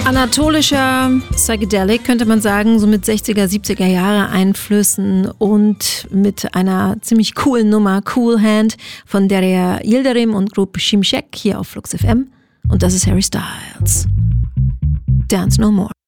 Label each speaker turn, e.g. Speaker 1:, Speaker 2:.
Speaker 1: Anatolischer Psychedelic, könnte man sagen, so mit 60er, 70er Jahre Einflüssen und mit einer ziemlich coolen Nummer, Cool Hand, von Derya Yildirim und Group Şimşek hier auf Flux FM. Und das ist Harry Styles. Dance No More.